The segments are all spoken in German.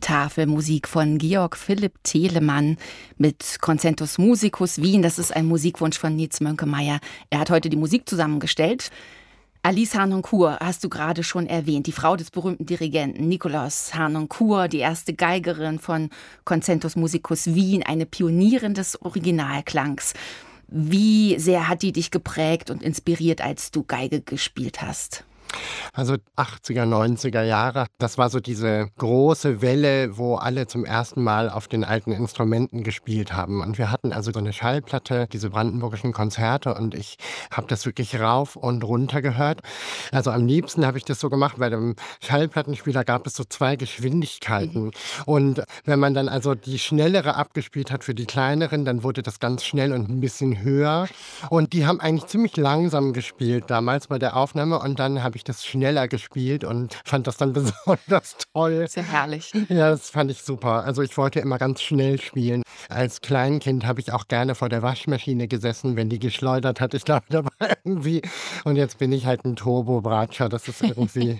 Tafelmusik von Georg Philipp Telemann mit Concentus Musicus Wien. Das ist ein Musikwunsch von Nils Mönkemeyer. Er hat heute die Musik zusammengestellt. Alice Harnoncourt hast du gerade schon erwähnt, die Frau des berühmten Dirigenten Nikolaus Harnoncourt, die erste Geigerin von Concentus Musicus Wien, eine Pionierin des Originalklangs. Wie sehr hat die dich geprägt und inspiriert, als du Geige gespielt hast? Also 80er, 90er Jahre, das war so diese große Welle, wo alle zum ersten Mal auf den alten Instrumenten gespielt haben. Und wir hatten also so eine Schallplatte, diese brandenburgischen Konzerte, und ich habe das wirklich rauf und runter gehört. Also am liebsten habe ich das so gemacht, bei dem Schallplattenspieler gab es so 2 Geschwindigkeiten. Und wenn man dann also die schnellere abgespielt hat für die kleineren, dann wurde das ganz schnell und ein bisschen höher. Und die haben eigentlich ziemlich langsam gespielt damals bei der Aufnahme, und dann habe ich das schneller gespielt und fand das dann besonders toll. Sehr herrlich. Ja, das fand ich super. Also ich wollte immer ganz schnell spielen. Als Kleinkind habe ich auch gerne vor der Waschmaschine gesessen, wenn die geschleudert hat. Ich glaube, da war irgendwie... Und jetzt bin ich halt ein Turbo-Bratscher. Das ist irgendwie...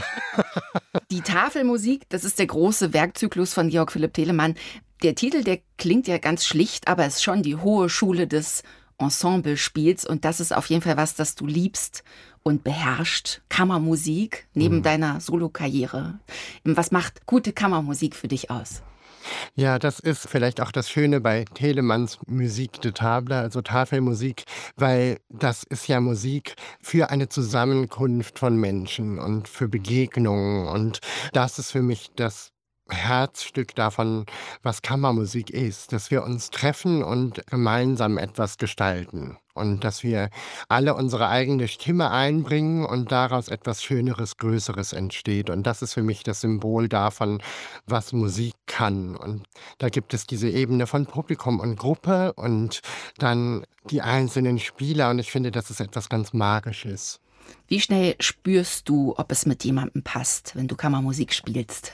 Die Tafelmusik, das ist der große Werkzyklus von Georg Philipp Telemann. Der Titel, der klingt ja ganz schlicht, aber es ist schon die hohe Schule des Ensemblespiels. Und das ist auf jeden Fall was, das du liebst und beherrscht. Kammermusik neben deiner Solokarriere. Was macht gute Kammermusik für dich aus? Ja, das ist vielleicht auch das Schöne bei Telemanns Musique de Table, also Tafelmusik, weil das ist ja Musik für eine Zusammenkunft von Menschen und für Begegnungen. Und das ist für mich das Herzstück davon, was Kammermusik ist, dass wir uns treffen und gemeinsam etwas gestalten und dass wir alle unsere eigene Stimme einbringen und daraus etwas Schöneres, Größeres entsteht. Und das ist für mich das Symbol davon, was Musik kann. Und da gibt es diese Ebene von Publikum und Gruppe und dann die einzelnen Spieler, und ich finde, das ist etwas ganz Magisches. Wie schnell spürst du, ob es mit jemandem passt, wenn du Kammermusik spielst?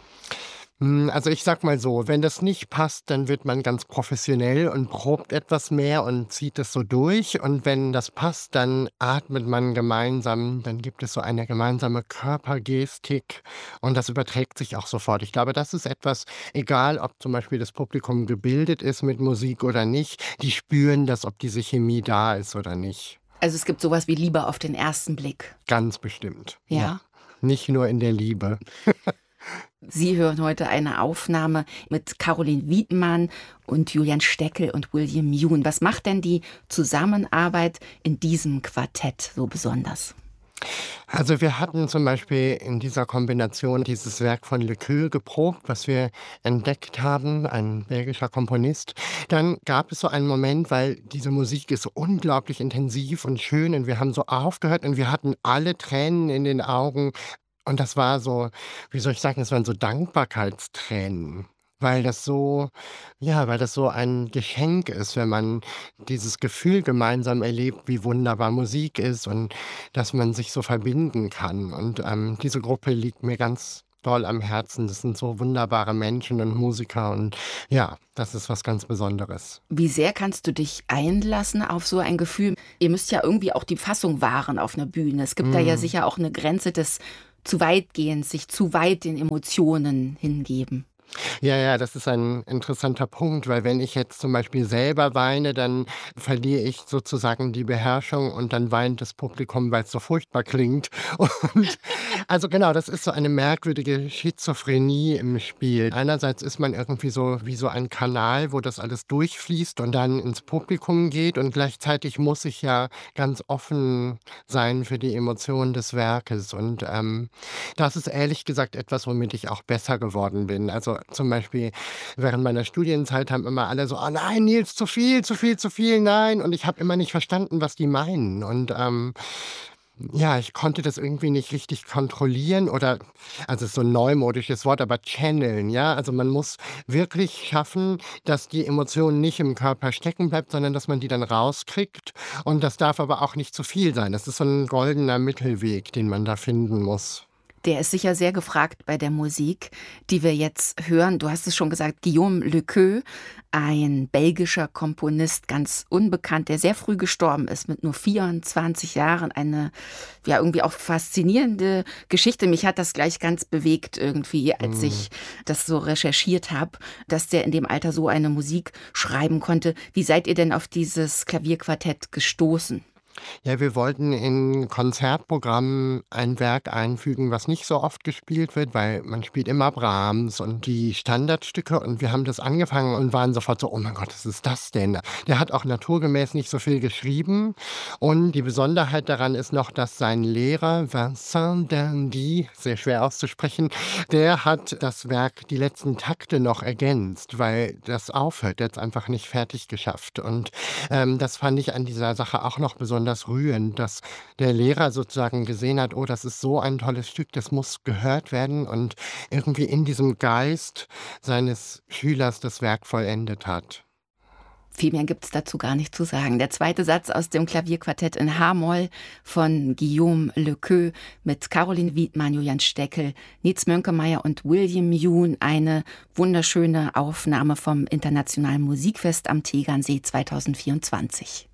Also ich sag mal so, wenn das nicht passt, dann wird man ganz professionell und probt etwas mehr und zieht es so durch. Und wenn das passt, dann atmet man gemeinsam, dann gibt es so eine gemeinsame Körpergestik und das überträgt sich auch sofort. Ich glaube, das ist etwas, egal ob zum Beispiel das Publikum gebildet ist mit Musik oder nicht, die spüren das, ob diese Chemie da ist oder nicht. Also es gibt sowas wie Liebe auf den ersten Blick. Ganz bestimmt. Ja. Nicht nur in der Liebe. Sie hören heute eine Aufnahme mit Caroline Wiedmann und Julian Steckel und William Yoon. Was macht denn die Zusammenarbeit in diesem Quartett so besonders? Also wir hatten zum Beispiel in dieser Kombination dieses Werk von Lequeux geprobt, was wir entdeckt haben, ein belgischer Komponist. Dann gab es so einen Moment, weil diese Musik ist so unglaublich intensiv und schön, und wir haben so aufgehört und wir hatten alle Tränen in den Augen. Und das war so, wie soll ich sagen, das waren so Dankbarkeitstränen, weil das so, ja, weil das so ein Geschenk ist, wenn man dieses Gefühl gemeinsam erlebt, wie wunderbar Musik ist und dass man sich so verbinden kann. Und diese Gruppe liegt mir ganz doll am Herzen. Das sind so wunderbare Menschen und Musiker, und ja, das ist was ganz Besonderes. Wie sehr kannst du dich einlassen auf so ein Gefühl? Ihr müsst ja irgendwie auch die Fassung wahren auf einer Bühne. Es gibt da ja sicher auch eine Grenze des zu weitgehend, sich zu weit den Emotionen hingeben. Ja, das ist ein interessanter Punkt, weil wenn ich jetzt zum Beispiel selber weine, dann verliere ich sozusagen die Beherrschung und dann weint das Publikum, weil es so furchtbar klingt. Und also genau, das ist so eine merkwürdige Schizophrenie im Spiel. Einerseits ist man irgendwie so wie so ein Kanal, wo das alles durchfließt und dann ins Publikum geht, und gleichzeitig muss ich ja ganz offen sein für die Emotionen des Werkes. Und das ist ehrlich gesagt etwas, womit ich auch besser geworden bin. Also zum Beispiel während meiner Studienzeit haben immer alle so: „Oh nein, Nils, zu viel, zu viel, zu viel, nein." Und ich habe immer nicht verstanden, was die meinen. Und ja, ich konnte das irgendwie nicht richtig kontrollieren oder, also es ist so ein neumodisches Wort, aber channeln, ja? Also man muss wirklich schaffen, dass die Emotion nicht im Körper stecken bleibt, sondern dass man die dann rauskriegt. Und das darf aber auch nicht zu viel sein. Das ist so ein goldener Mittelweg, den man da finden muss. Der ist sicher sehr gefragt bei der Musik, die wir jetzt hören. Du hast es schon gesagt, Guillaume Lequeux, ein belgischer Komponist, ganz unbekannt, der sehr früh gestorben ist, mit nur 24 Jahren. Eine ja irgendwie auch faszinierende Geschichte. Mich hat das gleich ganz bewegt irgendwie, als ich das so recherchiert habe, dass der in dem Alter so eine Musik schreiben konnte. Wie seid ihr denn auf dieses Klavierquartett gestoßen? Ja, wir wollten in Konzertprogrammen ein Werk einfügen, was nicht so oft gespielt wird, weil man spielt immer Brahms und die Standardstücke und wir haben das angefangen und waren sofort so: „Oh mein Gott, was ist das denn?“ Der hat auch naturgemäß nicht so viel geschrieben und die Besonderheit daran ist noch, dass sein Lehrer Vincent Dandy, sehr schwer auszusprechen, der hat das Werk die letzten Takte noch ergänzt, weil das aufhört. Der hat's einfach nicht fertig geschafft und das fand ich an dieser Sache auch noch besonders rührend, dass der Lehrer sozusagen gesehen hat: „Oh, das ist so ein tolles Stück, das muss gehört werden“, und irgendwie in diesem Geist seines Schülers das Werk vollendet hat. Viel mehr gibt's dazu gar nicht zu sagen. Der zweite Satz aus dem Klavierquartett in H-Moll von Guillaume Lequeux mit Caroline Wiedmann, Julian Steckel, Nietz Mönkemeyer und William Yoon. Eine wunderschöne Aufnahme vom Internationalen Musikfest am Tegernsee 2024.